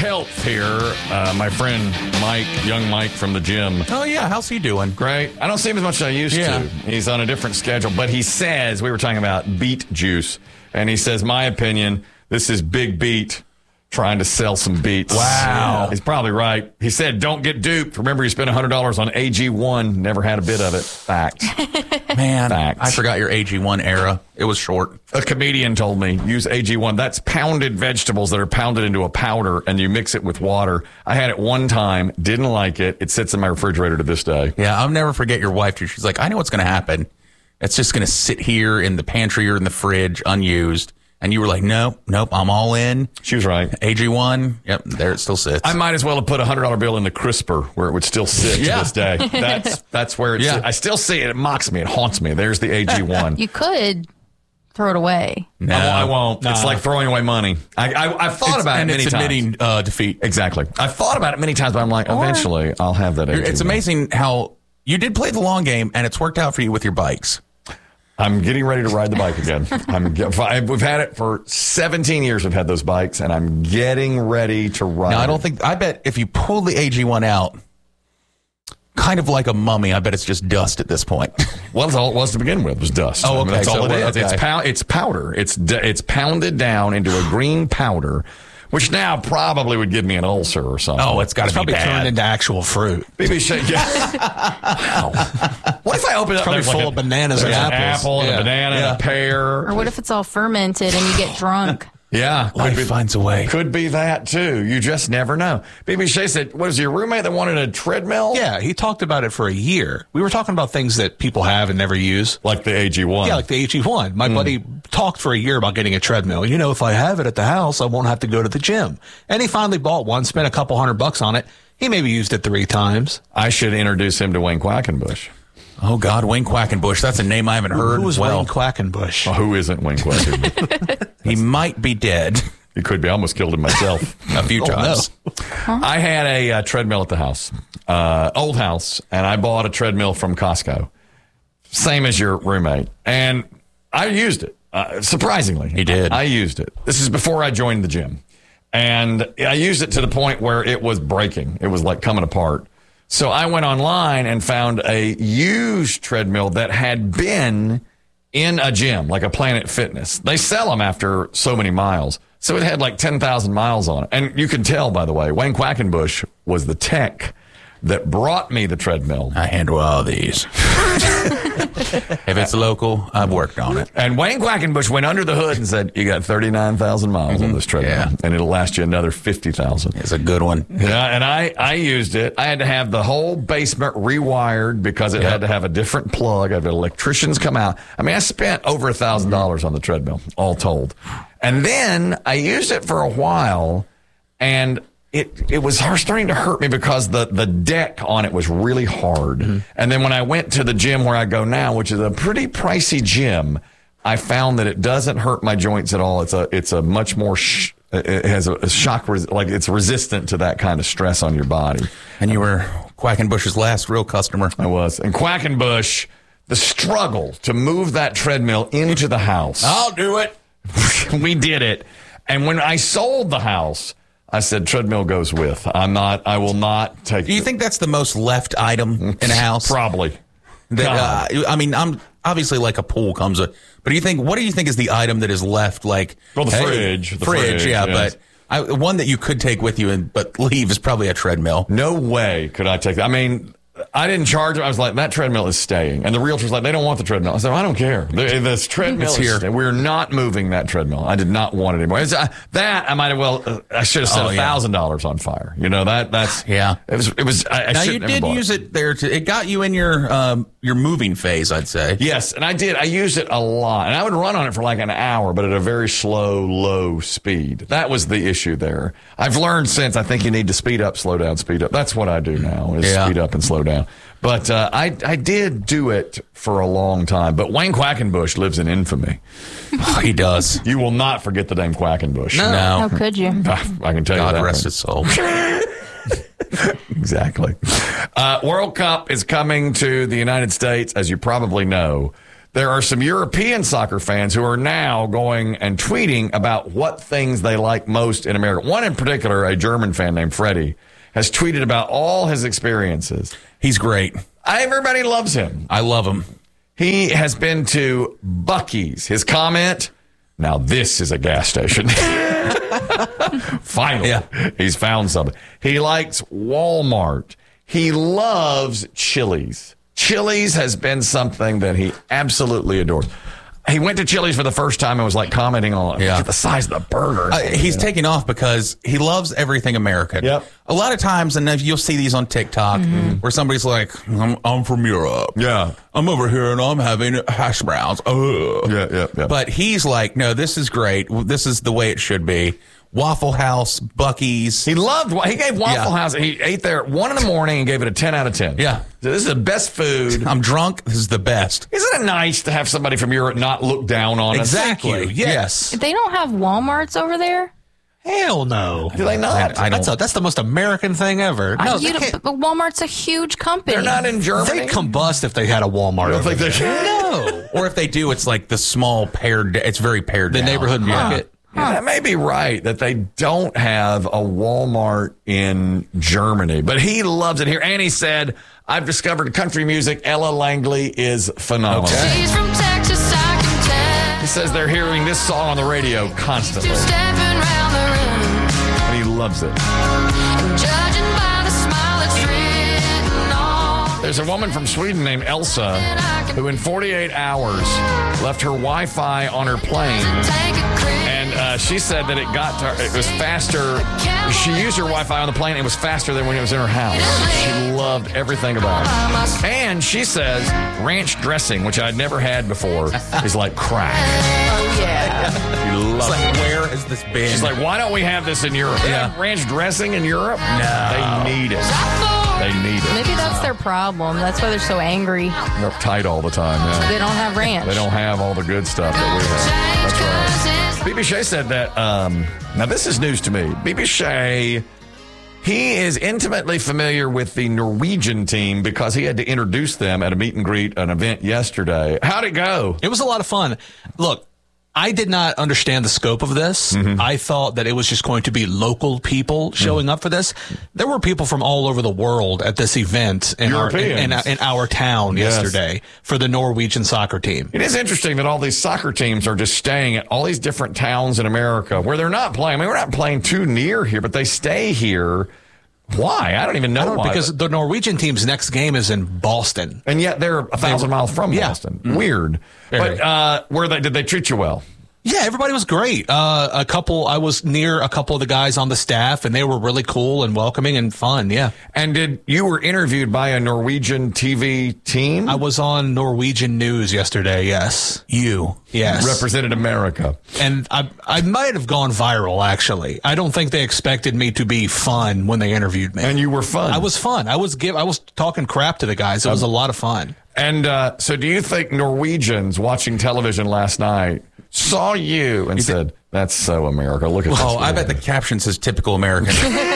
health here. My friend Mike, young Mike from the gym. Oh, yeah. How's he doing? Great. I don't see him as much as I used to. He's on a different schedule. But he says, we were talking about beet juice, and he says, my opinion, this is Big Beat trying to sell some beets. Wow. He's probably right. He said, don't get duped. Remember, you spent $100 on AG1. Never had a bit of it. Fact. Man, Fact. I forgot your AG1 era. It was short. A comedian told me, use AG1. That's pounded vegetables that are pounded into a powder, and you mix it with water. I had it one time, didn't like it. It sits in my refrigerator to this day. Yeah, I'll never forget your wife, too. She's like, I know what's going to happen. It's just going to sit here in the pantry or in the fridge, unused. And you were like, nope, I'm all in. She was right. AG1, yep, there it still sits. I might as well have put a $100 bill in the crisper where it would still sit to this day. That's where it's. I still see it. It mocks me. It haunts me. There's the AG1. You could throw it away. No, I won't. It's like throwing away money. I've thought about it many times. And it's admitting defeat. Exactly. I've thought about it many times, but I'm like, eventually I'll have that AG1. It's amazing how you did play the long game, and it's worked out for you with your bikes. I'm getting ready to ride the bike again. We've had it for 17 years. We've had those bikes, and I'm getting ready to ride. Now, I bet if you pull the AG1 out, kind of like a mummy, I bet it's just dust at this point. Well, that's all it was to begin with, was dust. Oh, okay. That's all it is. Okay. It's powder. It's pounded down into a green powder, which now probably would give me an ulcer or something. Oh, it's got to be probably bad. turned into actual fruit. Wow. What if I open it up? Probably There's full of bananas and an apples. apple and a banana and a pear. Or what if it's all fermented and you get drunk? Yeah. Life finds a way. Could be that, too. You just never know. BB Shea said, was your roommate that wanted a treadmill? Yeah, he talked about it for a year. We were talking about things that people have and never use. Like the AG1. Yeah, like the AG1. My buddy talked for a year about getting a treadmill. You know, if I have it at the house, I won't have to go to the gym. And he finally bought one, spent a couple $100 on it. He maybe used it 3 times. I should introduce him to Wayne Quackenbush. Oh, God, Wayne Quackenbush. That's a name I haven't heard. Who was Wayne Quackenbush? Well, who isn't Wayne Quackenbush? He might be dead. He could be. I almost killed him myself. A few times. No. I had a treadmill at the house, old house, and I bought a treadmill from Costco. Same as your roommate. And I used it, surprisingly. He did. I used it. This is before I joined the gym. And I used it to the point where it was breaking. It was like coming apart. So I went online and found a used treadmill that had been in a gym, like a Planet Fitness. They sell them after so many miles. So it had like 10,000 miles on it. And you can tell, by the way, Wayne Quackenbush was the tech that brought me the treadmill. I handle all these. If it's local, I've worked on it. And Wayne Quackenbush went under the hood and said, you got 39,000 miles on this treadmill, and it'll last you another 50,000. It's a good one. Yeah, and I used it. I had to have the whole basement rewired because it had to have a different plug. I had electricians come out. I mean, I spent over $1,000 on the treadmill, all told. And then I used it for a while, and it was starting to hurt me because the deck on it was really hard. Mm-hmm. And then when I went to the gym where I go now, which is a pretty pricey gym, I found that it doesn't hurt my joints at all. It's a much more it has a shock, like it's resistant to that kind of stress on your body. And you were Quackenbush's last real customer. I was. And Quackenbush, the struggle to move that treadmill into the house. I'll do it. We did it. And when I sold the house, I said, treadmill goes with. I will not take. Do you think that's the most left item in a house? Probably. I mean, I'm obviously like a pool comes with, but what do you think is the item that is left? Like, well, the fridge. Fridge, yeah, yes. But one that you could take with you but leave is probably a treadmill. No way could I take that. I mean, I didn't charge it. I was like, that treadmill is staying. And the realtor's like, they don't want the treadmill. I said, I don't care. This treadmill is here. We're not moving that treadmill. I did not want it anymore. I might have I should have set $1,000 on fire. You know, that's. Yeah. It was. Now, you did use it there. It got you in your moving phase, I'd say. Yes, and I did. I used it a lot. And I would run on it for like an hour, but at a very slow, low speed. That was the issue there. I've learned since, I think you need to speed up, slow down, speed up. That's what I do now, is speed up and slow down. But I did do it for a long time. But Wayne Quackenbush lives in infamy. Oh, he does. You will not forget the name Quackenbush. No. How could you? I can tell you that. God rest his soul. Exactly. World Cup is coming to the United States, as you probably know. there are some European soccer fans who are now going and tweeting about what things they like most in America. One in particular, a German fan named Freddie, has tweeted about all his experiences. He's great. Everybody loves him. I love him. He has been to Buc-ee's. His comment, now this is a gas station. Finally, he's found something. He likes Walmart. He loves Chili's. Chili's has been something that he absolutely adores. He went to Chili's for the first time and was like commenting on the size of the burger. He's taking off because he loves everything American. Yep. A lot of times, and you'll see these on TikTok, where somebody's like, I'm from Europe. Yeah. I'm over here and I'm having hash browns. Ugh. Yeah. But he's like, no, this is great. This is the way it should be. Waffle House, Buc-ee's. He gave Waffle House, he ate there at 1 a.m. and gave it a 10 out of 10. Yeah. So this is the best food. I'm drunk. This is the best. Isn't it nice to have somebody from Europe not look down on us? Exactly. Yes. They don't have Walmarts over there? Hell no. Do they not? I don't. That's the most American thing ever. No, they can't. But Walmart's a huge company. They're not in Germany. They'd combust if they had a Walmart. You don't over think they there. No. Or if they do, it's like the small pared. It's very pared The down. neighborhood market. Yeah, that may be right that they don't have a Walmart in Germany, but he loves it here. And he said, I've discovered country music. Ella Langley is phenomenal. She's from Texas, I can tell. He says they're hearing this song on the radio constantly, Stepping round the room, and he loves it. and judging by the smile that's written on. There's a woman from Sweden named Elsa who in 48 hours left her Wi-Fi on her plane. Take a crit. And she said that it was faster. She used her Wi-Fi on the plane. It was faster than when it was in her house. She loved everything about it. And she says ranch dressing, which I'd never had before, is like crack. Oh, yeah. She It's loves like, it. where has this been? She's like, why don't we have this in Europe? They have ranch dressing in Europe? No. They need it. They need it. Maybe that's their problem. That's why they're so angry. They're uptight all the time. Yeah. They don't have ranch. They don't have all the good stuff that we have. That's right. BB Shea said that, now this is news to me. BB Shea, he is intimately familiar with the Norwegian team because he had to introduce them at a meet and greet, an event yesterday. How'd it go? It was a lot of fun. Look, I did not understand the scope of this. I thought that it was just going to be local people showing up for this. There were people from all over the world at this event in our town yesterday for the Norwegian soccer team. It is interesting that all these soccer teams are just staying at all these different towns in America where they're not playing. I mean, we're not playing too near here, but they stay here. Why? I don't even know why. Because the Norwegian team's next game is in Boston. And yet they're 1,000 miles from Yeah. Boston. Weird. Very. But did they treat you well? Yeah, everybody was great. I was near a couple of the guys on the staff, and they were really cool and welcoming and fun. Yeah. And you were interviewed by a Norwegian TV team? I was on Norwegian news yesterday. Yes. Yes. Represented America. And I might have gone viral, actually. I don't think they expected me to be fun when they interviewed me. And you were fun. I was fun. I was talking crap to the guys. It was a lot of fun. And so do you think Norwegians watching television last night saw you and said, that's so America. Look at this. Oh, I bet the caption says typical American.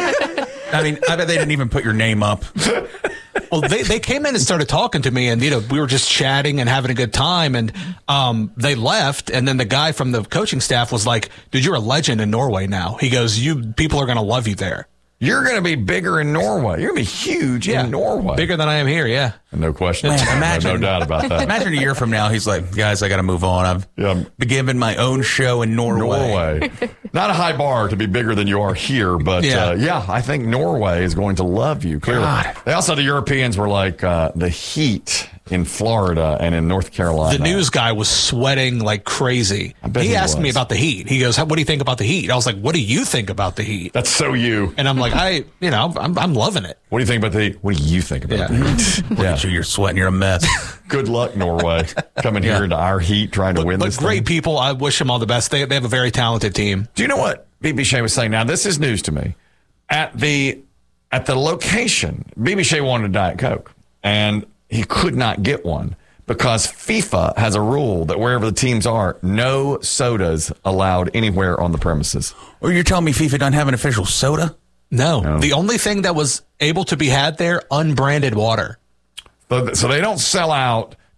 I mean, I bet they didn't even put your name up. Well, they came in and started talking to me, and we were just chatting and having a good time, and they left, and then the guy from the coaching staff was like, "Dude, you're a legend in Norway now." He goes, people are going to love you there. You're going to be bigger in Norway. You're going to be huge in Norway. Bigger than I am here, yeah. No question. Man, imagine- no doubt about that. Imagine a year from now, he's like, guys, I got to move on. I've been given my own show in Norway. Not a high bar to be bigger than you are here, but I think Norway is going to love you. Clearly. God. They also, the Europeans were like the heat in Florida and in North Carolina. The news guy was sweating like crazy. bet He he asked me was. about the heat. He goes, "What do you think about the heat?" I was like, "What do you think about the heat?" That's so you. And I'm like, I'm loving it. What do you think about the heat? What do you think about the heat? Look at you, you're sweating, you're a mess. Good luck, Norway. Coming here into our heat, trying to win But this great thing. people. I wish them all the best. They have a very talented team. Do you know what BB Shea was saying? Now, this is news to me. At the location, BB Shea wanted a Diet Coke, and he could not get one because FIFA has a rule that wherever the teams are, no sodas allowed anywhere on the premises. Or you're telling me FIFA doesn't have an official soda? No. The only thing that was able to be had there, unbranded water. So they don't sell out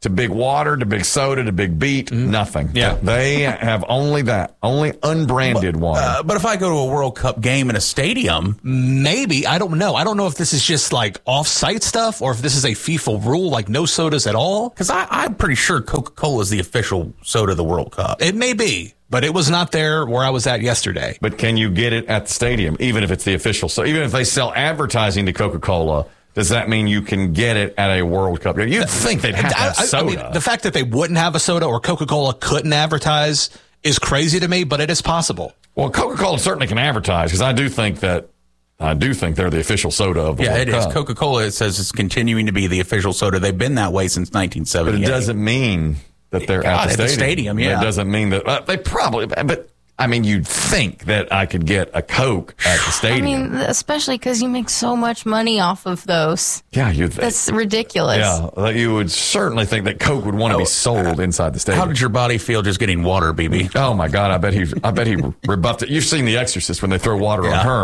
to big water to big soda to big beet, nothing. Yeah. They have only that, only unbranded water. But if I go to a World Cup game in a stadium, Maybe. I don't know. I don't know if this is just like off-site stuff or if this is a FIFA rule, like no sodas at all. because I'm pretty sure Coca-Cola is the official soda of the World Cup. It may be, but it was not there where I was at yesterday. But can you get it at the stadium, even if it's the official? So even if they sell advertising to Coca-Cola, does that mean you can get it at a World Cup? You'd think they'd have to have soda. I mean, the fact that they wouldn't have a soda or Coca-Cola couldn't advertise is crazy to me, but it is possible. Well, Coca-Cola certainly can advertise because I do think they're the official soda of the Yeah, World it Cup. is. Coca-Cola, it says it's continuing to be the official soda. They've been that way since But 1978. it doesn't mean that they're at the stadium. yeah. It doesn't mean that they probably. But I mean, you'd think that I could get a Coke at the I stadium. mean, especially because you make so much money off of those. Yeah, you'd think. That's ridiculous. Yeah, that you would certainly think that Coke would want to be sold inside the stadium. How did your body feel just getting water, BB? Oh my God! I bet he rebuffed it. You've seen The Exorcist when they throw water on her.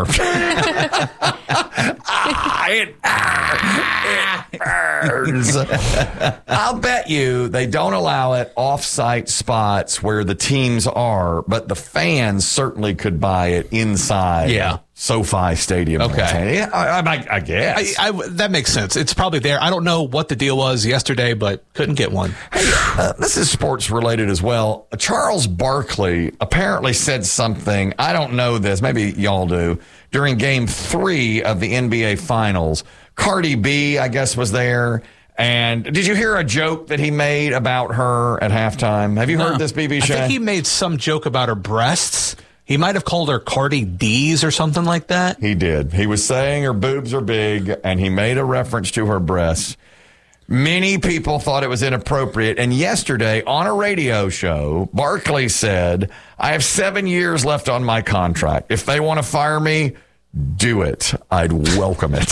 It burns. I'll bet you they don't allow it off-site spots where the teams are, but the fans certainly could buy it inside. Yeah. SoFi Stadium. Okay. Yeah, I guess. That makes sense. It's probably there. I don't know what the deal was yesterday, but couldn't get one. Hey, this is sports related as well. Charles Barkley apparently said something. I don't know this. Maybe y'all do. During Game 3 of the NBA Finals, Cardi B, I guess, was there. And did you hear a joke that he made about her at halftime? Have you heard this, BB I Shay? think he made some joke about her breasts. He might have called her Cardi D's or something like that. He did. He was saying her boobs are big, and he made a reference to her breasts. Many people thought it was inappropriate. And yesterday on a radio show, Barkley said, I have 7 years left on my contract. If they want to fire me, do it. I'd welcome it.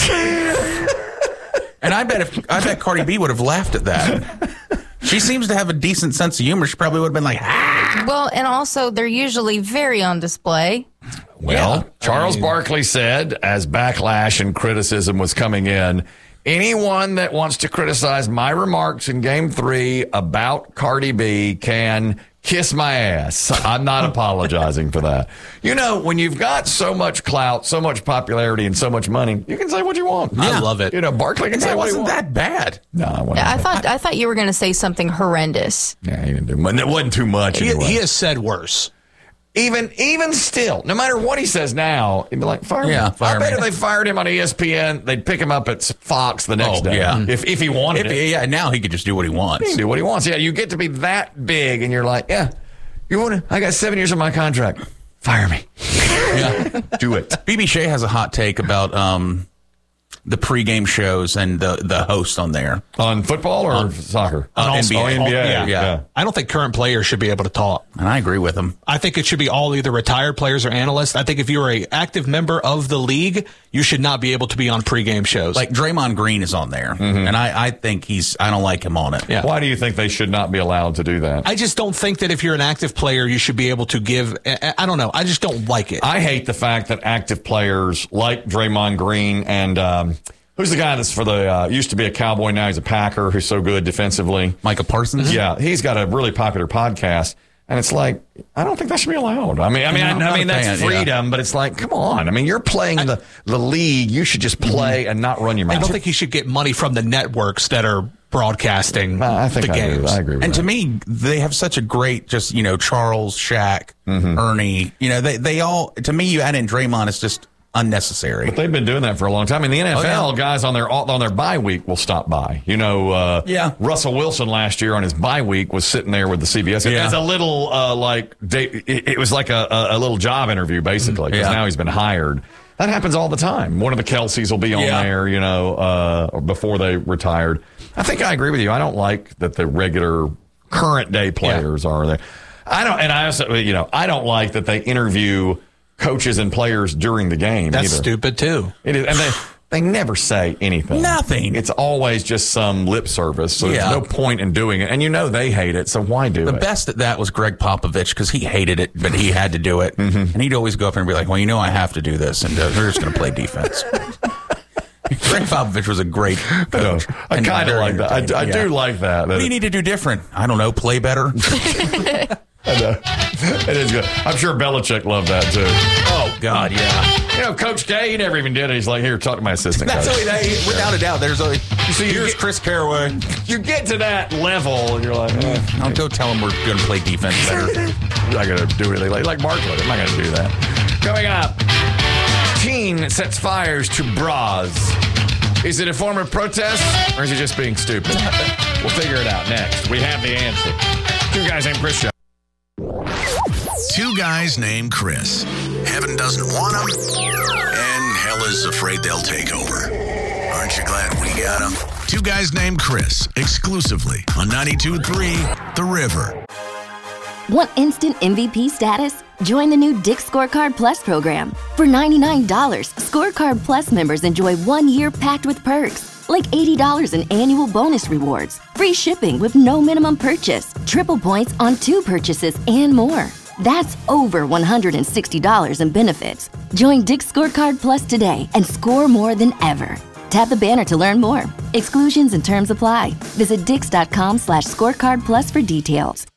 And I bet Cardi B would have laughed at that. She seems to have a decent sense of humor. She probably would have been like, ah. Well, and also they're usually very on display. Well, Charles Barkley said, as backlash and criticism was coming in, anyone that wants to criticize my remarks in Game 3 about Cardi B can kiss my ass. I'm not apologizing for that. You know, when you've got so much clout, so much popularity, and so much money, you can say what you want. I love it. You know, Barkley can say That what he wasn't wants. that bad. No, I wasn't. I thought you were going to say something horrendous. Yeah, he didn't do much. It wasn't too much anyway. He has said worse. Even still, no matter what he says now, he'd be like, fire me. Yeah, fire I bet me. if they fired him on ESPN, they'd pick him up at Fox the next day. yeah. If he wanted it. Yeah, now he could just do what he He wants. can do what he wants. Yeah, you get to be that big and you're like, yeah, you want to, I got 7 years on my contract. Fire me. Yeah. Do it. BB Shea has a hot take about the pregame shows and the host on there. On football or soccer? NBA. Oh, NBA. Yeah. I don't think current players should be able to talk. And I agree with him. I think it should be all either retired players or analysts. I think if you're an active member of the league, you should not be able to be on pregame shows. Like Draymond Green is on there, and I think I don't like him on it. Yeah. Why do you think they should not be allowed to do that? I just don't think that if you're an active player, you should be able to give. I don't know. I just don't like it. I hate the fact that active players like Draymond Green and who's the guy that's for the used to be a Cowboy, now he's a Packer, who's so good defensively? Micah Parsons. Yeah, he's got a really popular podcast, and it's like I don't think that should be allowed. I mean, I'm not a that's fan, freedom, but it's like, come on. I mean, you're playing the league. You should just play and not run your mouth. I don't think he should get money from the networks that are broadcasting I think the I agree games. with- I agree with And that. to me, they have such a great, just, Charles, Shaq, Ernie. They all, to me, you add in Draymond, it's just unnecessary. They've been doing that for a long time. In the NFL, guys on their bye week will stop by. Yeah. Russell Wilson last year on his bye week was sitting there with the CBS. Yeah. It's a little it was like a little job interview basically because Yeah. now he's been hired. That happens all the time. One of the Kelseys will be on Yeah. there, before they retired. I think I agree with you. I don't like that the regular current day players are there. I don't like that they interview coaches and players during the game. That's either. stupid too. It is, and they never say anything. Nothing. It's always just some lip service. So Yeah. there's no point in doing it. And they hate it. So why do The it? best at that was Greg Popovich because he hated it, but he had to do it. And he'd always go up and be like, well, I have to do this, and we're just going to play defense. Greg Popovich was a great coach. I kind of like that. I do like that. What do you need to do different? I don't know. Play better. I know. It is good. I'm sure Belichick loved that too. Oh God, yeah. You know, Coach K, he never even did it. He's like, here, talk to my assistant That's coach. without a doubt. There's a. See, here's Chris Caraway. You get to that level, and you're like, I'll go tell him we're going to play defense better. I'm not going to do anything like Mark would. I'm not going to do that. Coming up, teen sets fires to bras. Is it a form of protest, or is he just being stupid? We'll figure it out next. We have the answer. Two Guys Named Chris show. Two guys named Chris. Heaven doesn't want them, and hell is afraid they'll take over. Aren't you glad we got them? Two Guys Named Chris, exclusively on 92.3 The River. Want instant MVP status? Join the new Dick's Scorecard Plus program. For $99, Scorecard Plus members enjoy 1 year packed with perks, like $80 in annual bonus rewards, free shipping with no minimum purchase, triple points on 2 purchases, and more. That's over $160 in benefits. Join Dick's Scorecard Plus today and score more than ever. Tap the banner to learn more. Exclusions and terms apply. Visit dix.com/scorecard plus for details.